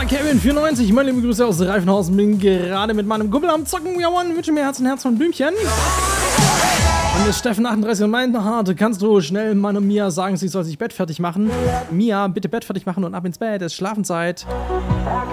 Kevin94, meine liebe Grüße aus Reifenhausen, bin gerade mit meinem Kumpel am Zocken, We Are One, wünsche mir Herz und Blümchen. Und ist Steffen38 und meint, hart, kannst du schnell meiner Mia sagen, sie soll sich Bett fertig machen? Mia, bitte Bett fertig machen und ab ins Bett, es ist Schlafenszeit.